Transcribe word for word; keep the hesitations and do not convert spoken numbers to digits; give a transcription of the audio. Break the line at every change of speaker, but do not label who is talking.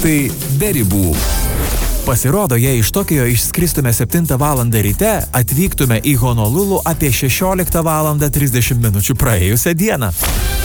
Tai be ribų. Pasirodo, jei iš Tokijo išskristume septintą valandą ryte, atvyktume į Honolulu apie šešioliktą valandą trisdešimt minučių praėjusią dieną.